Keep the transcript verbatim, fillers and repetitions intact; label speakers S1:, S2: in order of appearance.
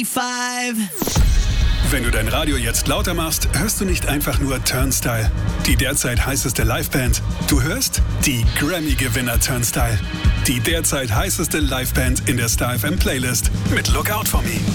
S1: Five.
S2: Wenn du dein Radio jetzt lauter machst, hörst du nicht einfach nur Turnstile, die derzeit heißeste Liveband. Du hörst die Grammy-Gewinner Turnstile, die derzeit heißeste Liveband in der Star F M Playlist mit Look Out For Me.